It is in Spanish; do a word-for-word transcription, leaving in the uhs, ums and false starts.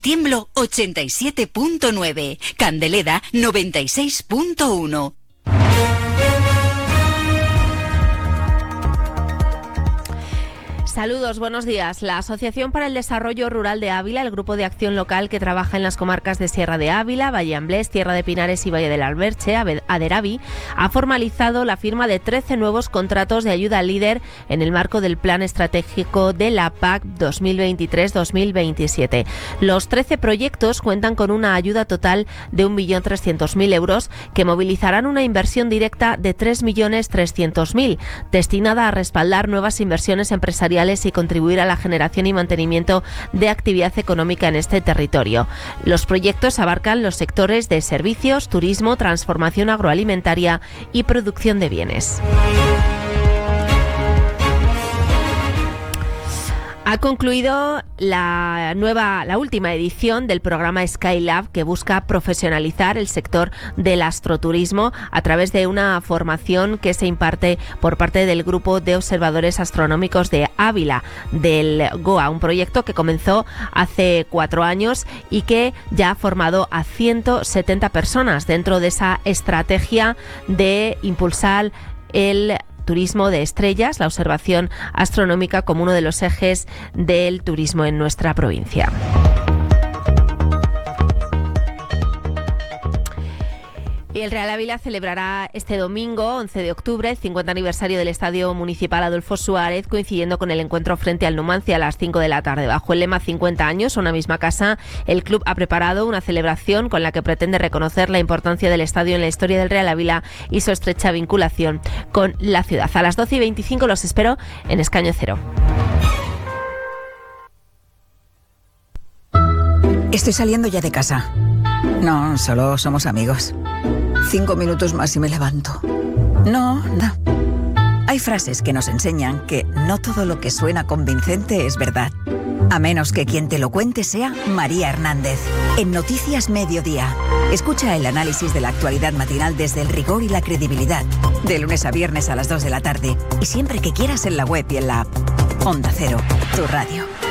Tiemblo ochenta y siete punto nueve, Candeleda noventa y seis punto uno. Saludos, buenos días. La Asociación para el Desarrollo Rural de Ávila, el grupo de acción local que trabaja en las comarcas de Sierra de Ávila, Valle Amblés, Tierra de Pinares y Valle del Alberche, Aderavi, ha formalizado la firma de trece nuevos contratos de ayuda líder en el marco del Plan Estratégico de la P A C dos mil veintitrés dos mil veintisiete. Los trece proyectos cuentan con una ayuda total de un millón trescientos mil euros que movilizarán una inversión directa de tres millones trescientos mil, destinada a respaldar nuevas inversiones empresariales y contribuir a la generación y mantenimiento de actividad económica en este territorio. Los proyectos abarcan los sectores de servicios, turismo, transformación agroalimentaria y producción de bienes. Ha concluido la nueva, la última edición del programa Skylab, que busca profesionalizar el sector del astroturismo a través de una formación que se imparte por parte del Grupo de Observadores Astronómicos de Ávila, del GOA, un proyecto que comenzó hace cuatro años y que ya ha formado a ciento setenta personas dentro de esa estrategia de impulsar el turismo de estrellas, la observación astronómica como uno de los ejes del turismo en nuestra provincia. Y el Real Ávila celebrará este domingo, once de octubre, el cincuenta aniversario del Estadio Municipal Adolfo Suárez, coincidiendo con el encuentro frente al Numancia a las cinco de la tarde. Bajo el lema cincuenta años, una misma casa, el club ha preparado una celebración con la que pretende reconocer la importancia del estadio en la historia del Real Ávila y su estrecha vinculación con la ciudad. A las doce y veinticinco los espero en Escaño Cero. Estoy saliendo ya de casa. No, solo somos amigos. Cinco minutos más y me levanto. No, no. Hay frases que nos enseñan que no todo lo que suena convincente es verdad. A menos que quien te lo cuente sea María Hernández. En Noticias Mediodía. Escucha el análisis de la actualidad matinal desde el rigor y la credibilidad. De lunes a viernes a las dos de la tarde. Y siempre que quieras en la web y en la app. Onda Cero, tu radio.